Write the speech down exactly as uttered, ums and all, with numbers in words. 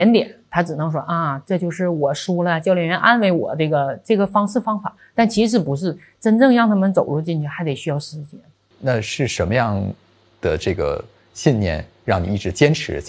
点点，他只能说啊，这就是我输了，教练员安慰我这个这个方式方法，但其实不是，真正让他们走入进去还得需要时间。 那是什么样的这个信念让你一直坚持在